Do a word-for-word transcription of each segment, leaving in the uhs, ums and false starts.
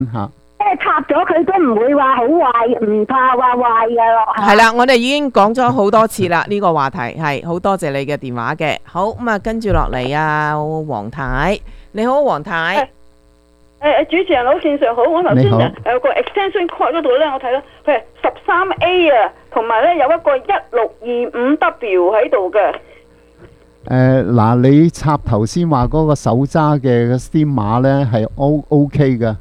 嚇。 即係插咗佢都唔會話好壞，唔怕話壞嘅咯。 係啦，我哋已經講咗好多次啦，呢個話題係好多謝你嘅電話嘅。好咁啊，跟住落嚟啊，黃太，你好，黃太。 誒誒，主持人好，線上好，我頭先有個 extension cord 嗰度咧，我睇到佢係十三 A 啊，同埋咧有一個一六二五 W 喺度嘅。 誒嗱，你插頭先話嗰個手揸嘅 SIM 碼咧係 O O K 嘅。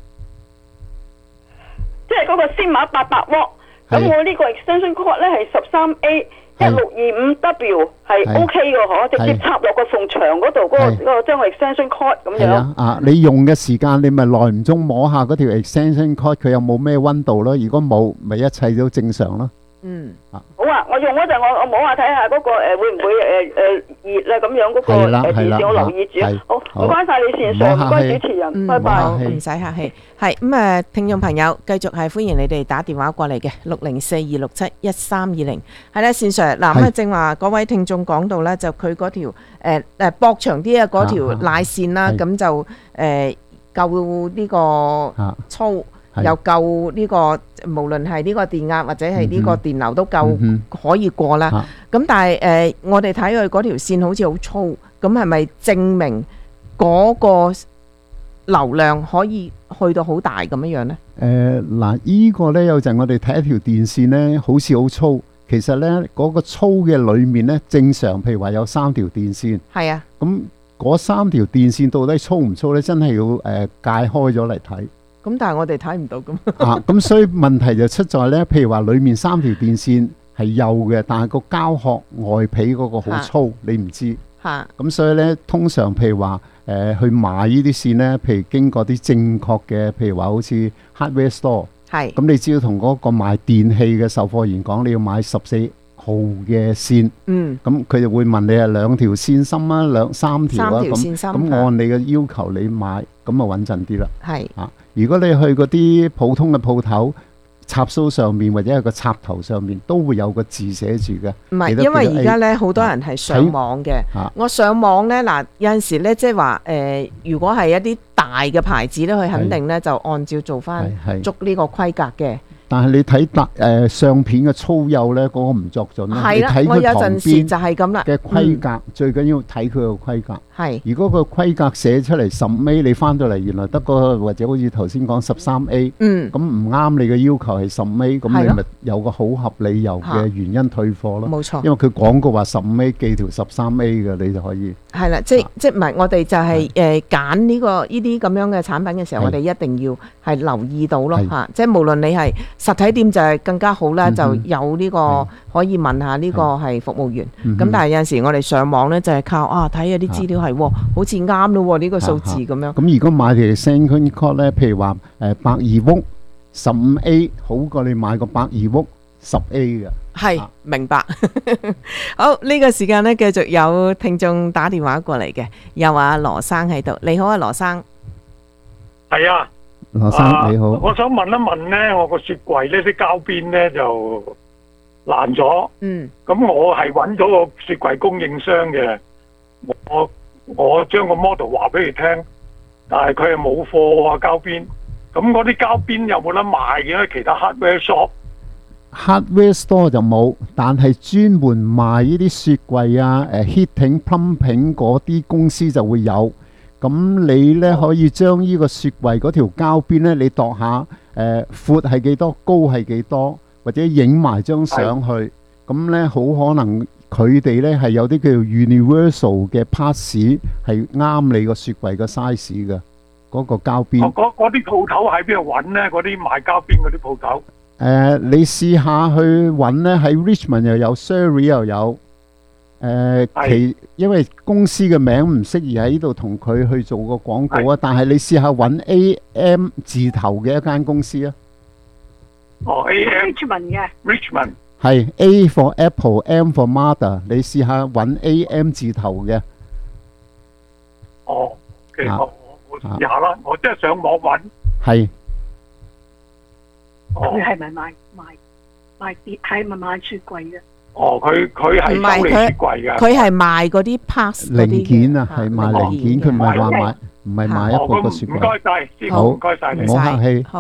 即係嗰個先碼八百瓦，咁我呢個 extension cord 咧係十三 A 一六二五 W 係 OK 嘅嗬，直接插落個縫牆嗰度嗰個嗰個將個 extension cord 咁樣。係啊， 啊你用嘅時間你咪耐唔中摸下嗰條 extension cord 佢有冇咩溫度咯？如果冇，咪一切都正常咯。 嗯， 啊好啊，我用嗰陣我我摸下睇下嗰個誒會唔會誒誒熱咧咁樣嗰個誒電視我留意住。好，唔該晒你線上，唔該主持人，拜拜。 唔使客氣。係咁誒，聽眾朋友繼續係歡迎你哋打電話過嚟嘅六零四二六七一三二零。係咧，線上嗱咁啊，正話嗰位聽眾講到咧，就佢嗰條誒誒駁長啲嘅嗰條奶線啦，咁就誒夠呢個粗。又夠呢個，無論係呢個電壓或者係呢個電流都夠可以過啦。咁但係誒，我哋睇佢嗰條線好似好粗，咁係咪證明嗰個流量可以去到好大咁樣樣呢？ 誒嗱，依個呢有陣我哋睇一條電線呢，好似好粗，其實呢嗰個粗嘅裡面呢，正常譬如話有三條電線。係啊。咁嗰三條電線到底粗唔粗呢？真係要誒界開咗嚟睇。 咁但係我哋睇唔到咁啊，咁所以問題就出在咧，譬如話裡面三條電線係幼嘅，但係個膠殼外皮嗰個好粗，你唔知。嚇！咁所以咧，通常譬如話誒去買呢啲線咧，譬如經過啲正確嘅，譬如話好似 hardware store，係。咁你只要同嗰個賣電器嘅售貨員講，你要買十四號嘅線。嗯。咁佢就會問你係兩條線芯啊，兩三條啊咁。咁按你嘅要求你買，咁啊穩陣啲啦。係。啊。如果你去嗰啲普通嘅鋪頭，插蘇上面或者係個插頭上面都會有個字寫住嘅。 唔係，因為而家咧好多人係上網嘅。我上網咧嗱，有陣時咧即係話誒，如果係一啲大嘅牌子咧，佢肯定咧就按照做翻捉呢個規格嘅。但係你睇大誒相片嘅粗幼咧，嗰個唔作準啦。係啦，我有陣時就係咁啦。嘅規格最緊要睇佢個規格。係。如果個規格寫出嚟十 A，你翻到嚟原來得個或者好似頭先講十三 A，嗯，咁唔啱你嘅要求係十 A，咁你咪有個好合理由嘅原因退貨咯。冇錯。因為佢廣告話十五 A 寄條十三 A 嘅，你就可以。係啦，即即唔係我哋就係誒揀呢個呢啲咁樣嘅產品嘅時候，我哋一定要係留意到咯嚇。即係無論你係實體店就係更加好啦，就有呢個可以問下呢個係服務員。咁但係有陣時我哋上網咧就係靠啊睇下啲資料係好似啱咯呢個數字咁樣。咁如果買條 extension cord 咧，譬如話誒百二伏十五 A 好過你買個百二伏十 A 嘅。係明白。好，呢個時間咧繼續有聽眾打電話過嚟嘅，有阿羅生喺度。你好啊，羅生。 係啊。羅生你好，我想問一問咧，我個雪櫃咧啲膠邊咧就爛咗。嗯。咁我係揾咗個雪櫃供應商嘅，我我將個 model 話俾佢聽，但係佢係冇貨啊膠邊。咁嗰啲膠邊有冇得賣嘅？其他 hardware shop。hardware store 就冇，但係專門賣呢啲雪櫃啊、誒 heating、plumbing 嗰啲公司就會有。咁你咧可以將呢個雪櫃嗰條膠邊咧，你度下誒闊係幾多，高係幾多，或者影埋張相去。咁咧好可能佢哋咧係有啲叫做 universal 嘅 parts 係啱你個雪櫃嘅 size 嘅嗰個膠邊。嗰嗰啲鋪頭喺邊度揾咧？嗰啲賣膠邊嗰啲鋪頭。誒，你試下去揾咧，喺 Richmond 又有 ，Surrey 又有。誒，其因為公司嘅名唔適宜喺呢度同佢去做個廣告啊，但係你試下揾 A M 字頭嘅一間公司啊。哦 ，A M Richmond 嘅 Richmond 係 A for Apple，M for Mother。你試下揾 A M 字頭嘅。哦，其實我我試下啦，我即係上網揾。係。佢係咪賣賣賣碟？係咪賣雪櫃嘅？哦，佢佢係收你雪櫃嘅，佢係賣嗰啲 parts 零件啊，係賣零件，佢唔係話賣， 唔係買一部個雪櫃。 唔該晒，師傅， 好， 唔該晒你。 唔好客氣。